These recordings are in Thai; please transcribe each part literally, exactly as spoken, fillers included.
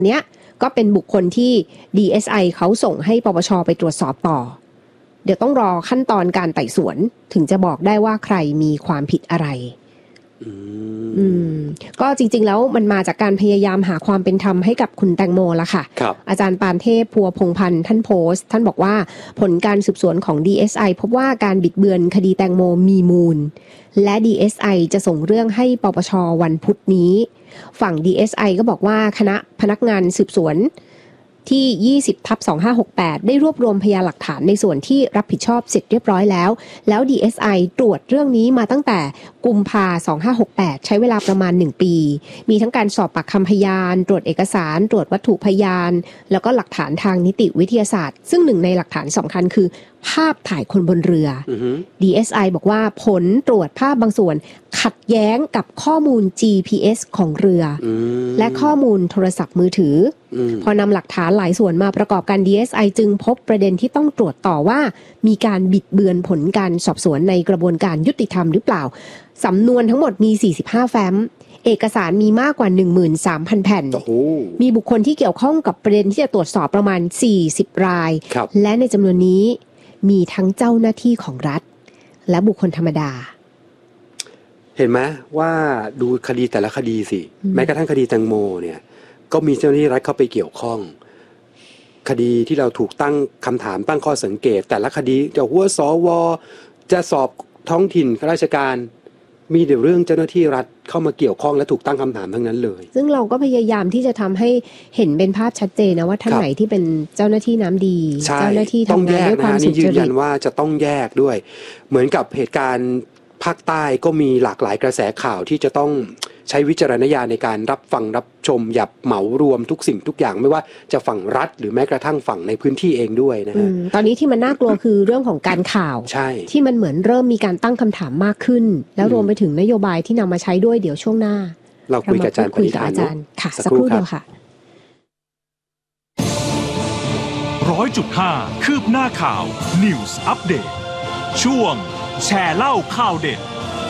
เนี้ยก็เป็นบุคคลที่ ดี เอส ไอ เขาส่งให้ปปช.ไปตรวจสอบต่อเดี๋ยวต้องรอขั้นตอนการไต่สวนถึงจะบอกได้ว่าใครมีความผิดอะไรอืมก็จริงๆแล้วมันมาจากการพยายามหาความเป็นธรรมให้กับคุณแตงโมละค่ะอาจารย์ปานเทพพัวพงษ์พันธ์ท่านโพสต์ท่านบอกว่าผลการสืบสวนของ ดี เอส ไอ พบว่าการบิดเบือนคดีแตงโมมีมูลและ ดี เอส ไอ จะส่งเรื่องให้ปปช.วันพุธนี้ฝั่ง ดี เอส ไอ ก็บอกว่าคณะพนักงานสืบสวนที่ ยี่สิบทับสองพันห้าร้อยหกสิบแปด ได้รวบรวมพยานหลักฐานในส่วนที่รับผิดชอบเสร็จเรียบร้อยแล้วแล้ว ดี เอส ไอ ตรวจเรื่องนี้มาตั้งแต่กุมภาพันธ์สองพันห้าร้อยหกสิบแปดใช้เวลาประมาณหนึ่งปีมีทั้งการสอบปากคำพยานตรวจเอกสารตรวจวัตถุพยานแล้วก็หลักฐานทางนิติวิทยาศาสตร์ซึ่งหนึ่งในหลักฐานสำคัญคือภาพถ่ายคนบนเรือ uh-huh. ดี เอส ไอ บอกว่าผลตรวจภาพบางส่วนขัดแย้งกับข้อมูล จี พี เอส ของเรือ uh-huh. และข้อมูลโทรศัพท์มือถือ uh-huh. พอนำหลักฐานหลายส่วนมาประกอบกัน ดี เอส ไอ จึงพบประเด็นที่ต้องตรวจต่อว่ามีการบิดเบือนผลการสอบสวนในกระบวนการยุติธรรมหรือเปล่าสำนวนทั้งหมดมีสี่สิบห้าแฟ้มเอกสารมีมากกว่า หนึ่งหมื่นสามพัน แผ่น oh. มีบุคคลที่เกี่ยวข้องกับประเด็นที่จะตรวจสอบประมาณสี่สิบรายและในจำนวนนี้มีทั้งเจ้าหน้าที่ของรัฐและบุคคลธรรมดาเห็นไหมว่าดูคดีแต่ละคดีสิแม้กระทั่งคดีแตงโมเนี่ยก็มีเจ้าหน้าที่รัฐเข้าไปเกี่ยวข้องคดีที่เราถูกตั้งคำถามตั้งข้อสังเกตแต่ละคดีจะหัวสวจะสอบท้องถิ่นข้าราชการมีแต่เรื่องเจ้าหน้าที่รัฐเข้ามาเกี่ยวข้องและถูกตั้งคำถามทั้งนั้นเลยซึ่งเราก็พยายามที่จะทำให้เห็นเป็นภาพชัดเจนนะว่าท่านไหนที่เป็นเจ้าหน้าที่น้ำดีเจ้าหน้าที่ทำงานด้วยความสุจริตยืนยันว่าจะต้องแยกด้วยเหมือนกับเหตุการณ์ภาคใต้ก็มีหลากหลายกระแสข่าวที่จะต้องใช้วิจารณญาณในการรับฟังรับชมอย่าเหมารวมทุกสิ่งทุกอย่างไม่ว่าจะฝั่งรัฐหรือแม้กระทั่งฝั่งในพื้นที่เองด้วยนะฮะตอนนี้ที่มันน่ากลัวคือเรื่องของการข่าวที่มันเหมือนเริ่มมีการตั้งคำถามมากขึ้นแล้วรวมไปถึงนโยบายที่นำมาใช้ด้วยเดี๋ยวช่วงหน้าเราคุยกับอาจารย์ปณิธานค่ะสักครู่เดียวค่ะร้อยจุดห้าคืบหน้าข่าว News Update ช่วงแชร์เล่าข่าวเด็ด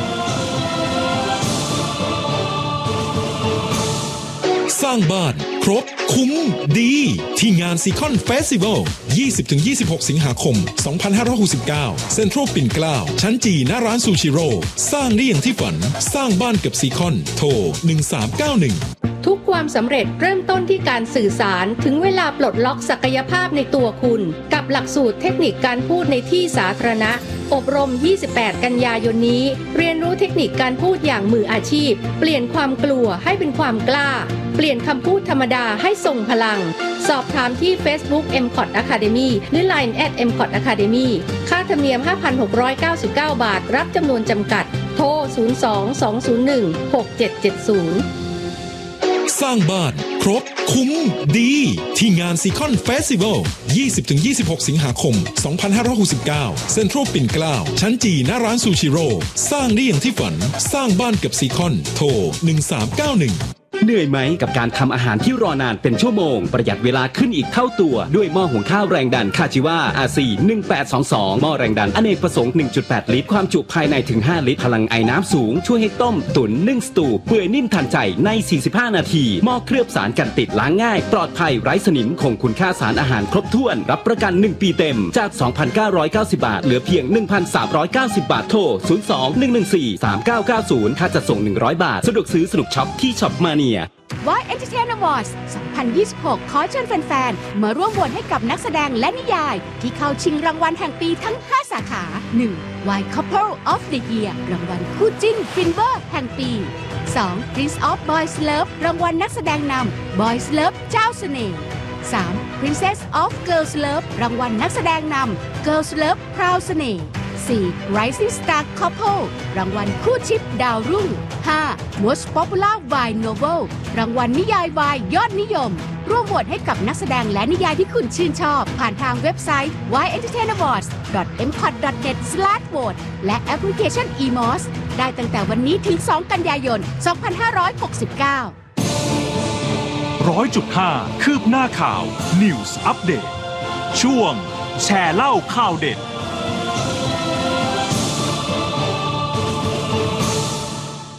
สร้างบ้านครบคุ้มดีที่งานซีคอนเฟสติวัล ยี่สิบถึงยี่สิบหก สิงหาคม สองพันห้าร้อยหกสิบเก้า เซ็นทรัลปิ่นเกล้าชั้นจีหน้าร้านซูชิโร่สร้างได้อย่างที่ฝันสร้างบ้านกับซีคอนโทรหนึ่งสามเก้าหนึ่งทุกความสำเร็จเริ่มต้นที่การสื่อสารถึงเวลาปลดล็อกศักยภาพในตัวคุณกับหลักสูตรเทคนิคการพูดในที่สาธารณะอบรมยี่สิบแปดกันยายนนี้เรียนรู้เทคนิคการพูดอย่างมืออาชีพเปลี่ยนความกลัวให้เป็นความกล้าเปลี่ยนคำพูดธรรมดาให้ทรงพลังสอบถามที่ Facebook เอ็ม คอท Academy หรือ ไลน์ แอท เอ็ม คอท Academy ค่าธรรมเนียม ห้าพันหกร้อยเก้าสิบเก้า บาทรับจำนวนจำกัดโทรศูนย์ สอง สอง ศูนย์ หนึ่ง หก เจ็ด เจ็ด ศูนย์สร้างบ้านครบคุ้มดีที่งานซีคอนเฟสติวัล ยี่สิบถึงยี่สิบหก สิงหาคม สองพันห้าร้อยหกสิบเก้า เซ็นทรัลปิ่นเกล้าชั้นจีหน้าร้านซูชิโร่สร้างได้อย่างที่ฝันสร้างบ้านกับซีคอนโทรหนึ่งสามเก้าหนึ่งเหนื่อยไหมกับการทำอาหารที่รอนานเป็นชั่วโมงประหยัดเวลาขึ้นอีกเท่าตัวด้วยหม้อหุงข้าวแรงดันคาจิวา อาร์ ซี หนึ่งแปดสองสองหม้อแรงดันอเนกประสงค์ หนึ่งจุดแปด ลิตรความจุภายในถึงห้าลิตรพลังไอน้ำสูงช่วยให้ต้มตุ๋นนึ่งสตูเปื่อยนิ่มทันใจในสี่สิบห้านาทีหม้อเคลือบสารกันติดล้างง่ายปลอดภัยไร้สนิมคงคุณค่าสารอาหารครบถ้วนรับประกันหนึ่งปีเต็มจาก สองพันเก้าร้อยเก้าสิบ บาทเหลือเพียง หนึ่งพันสามร้อยเก้าสิบ บาทโทรศูนย์ สอง หนึ่ง หนึ่ง สี่ สาม เก้า เก้า ศูนย์ค่าจัดส่งหนึ่งร้อยบาทสะดวกซื้อสนุกช็อปที่ช็อปมาเนีย Voice Entertainment Awards สองพันยี่สิบหกขอเชิญแฟนๆมาร่วมโหวตให้กับนักแสดงและนิยายที่เข้าชิงรางวัลแห่งปีทั้งห้าสาขา หนึ่ง Why Couple of the Year รางวัลคู่จิ้นฟินเวอร์แห่งปี สอง Prince of Boys Love รางวัลนักแสดงนำ Boys Love เจ้าเสน่ห์ สาม Princess of Girls Love รางวัลนักแสดงนำ Girls Love พราวเสน่ห์ สี่ Rising Star Couple รางวัลคู่ชิปดาวรุ่ง ห้า Most Popular Wine Novel รางวัลนิยายวายยอดนิยมร่วมโหวตให้กับนักแสดงและนิยายที่คุณชื่นชอบผ่านทางเว็บไซต์ วาย เอ็นเตอร์เทน อวอร์ดส์ ดอท เอ็ม คอท ดอท เน็ต สแลช โหวต และแอปพลิเคชัน อี เอ็ม โอ เอส ได้ตั้งแต่วันนี้ถึง สอง กันยายน สองพันห้าร้อยหกสิบเก้าร้อยจุดห้า คืบหน้าข่าว News Update ช่วงแชร์เล่าข่าวเด็ดก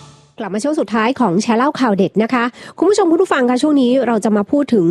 กลับมาช่วงสุดท้ายของแชร์เล่าข่าวเด็ดนะคะคุณผู้ชมคุณผู้ฟังคะช่วงนี้เราจะมาพูดถึง